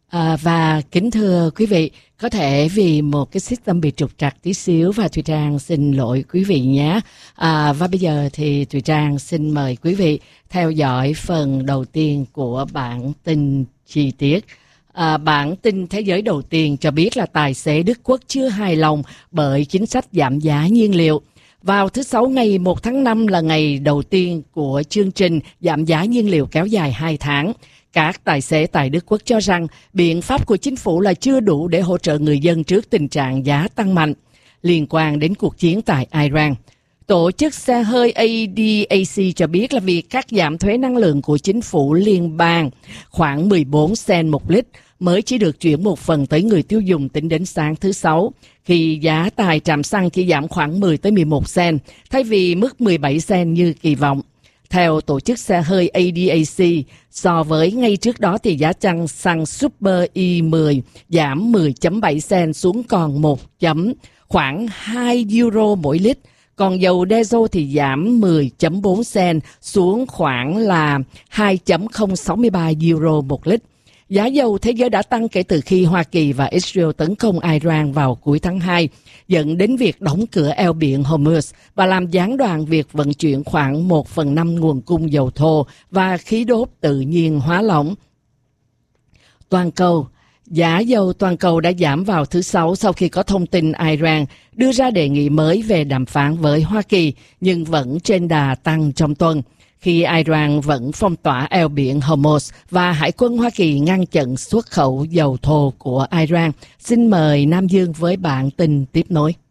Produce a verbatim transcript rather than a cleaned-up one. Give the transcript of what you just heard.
À, và kính thưa quý vị, có thể vì một cái system bị trục trặc tí xíu và Thùy Trang xin lỗi quý vị nhé. À, và bây giờ thì Thùy Trang xin mời quý vị theo dõi phần đầu tiên của bản tin chi tiết. À, bản tin thế giới đầu tiên cho biết là tài xế Đức Quốc chưa hài lòng bởi chính sách giảm giá nhiên liệu. Vào thứ Sáu ngày một tháng năm là ngày đầu tiên của chương trình giảm giá nhiên liệu kéo dài hai tháng. Các tài xế tại Đức Quốc cho rằng biện pháp của chính phủ là chưa đủ để hỗ trợ người dân trước tình trạng giá tăng mạnh. Liên quan đến cuộc chiến tại Iran, tổ chức xe hơi a đê a xê cho biết là việc cắt giảm thuế năng lượng của chính phủ liên bang khoảng mười bốn cent một lít mới chỉ được chuyển một phần tới người tiêu dùng tính đến sáng thứ Sáu, khi giá tại trạm xăng chỉ giảm khoảng mười tới mười một cent, thay vì mức mười bảy cent như kỳ vọng. Theo tổ chức xe hơi a đê a xê, so với ngay trước đó thì giá xăng xăng Super i mười giảm mười phẩy bảy cent xuống còn một khoảng hai euro mỗi lít. Còn dầu diesel thì giảm mười phẩy bốn cent xuống khoảng là hai phẩy không sáu ba euro một lít. Giá dầu thế giới đã tăng kể từ khi Hoa Kỳ và Israel tấn công Iran vào cuối tháng hai, dẫn đến việc đóng cửa eo biển Hormuz và làm gián đoạn việc vận chuyển khoảng một phần năm nguồn cung dầu thô và khí đốt tự nhiên hóa lỏng. Toàn cầu, giá dầu toàn cầu đã giảm vào thứ Sáu sau khi có thông tin Iran đưa ra đề nghị mới về đàm phán với Hoa Kỳ, nhưng vẫn trên đà tăng trong tuần, khi Iran vẫn phong tỏa eo biển Hormuz và Hải quân Hoa Kỳ ngăn chặn xuất khẩu dầu thô của Iran. Xin mời Nam Dương với bản tin tiếp nối.